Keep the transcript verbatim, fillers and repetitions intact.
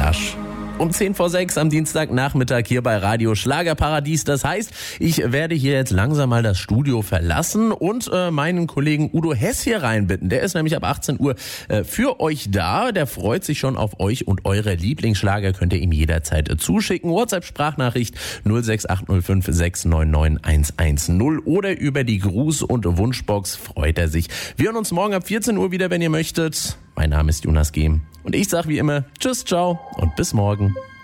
Rush. Um zehn vor sechs am Dienstagnachmittag hier bei Radio Schlagerparadies. Das heißt, ich werde hier jetzt langsam mal das Studio verlassen und äh, meinen Kollegen Udo Hess hier reinbitten. Der ist nämlich ab achtzehn Uhr äh, für euch da. Der freut sich schon auf euch und eure Lieblingsschlager könnt ihr ihm jederzeit äh, zuschicken. WhatsApp-Sprachnachricht null sechs acht null fünf sechs neun neun eins eins null oder über die Gruß- und Wunschbox freut er sich. Wir hören uns morgen ab vierzehn Uhr wieder, wenn ihr möchtet. Mein Name ist Jonas Gehm. Und ich sage wie immer, tschüss, ciao und bis morgen.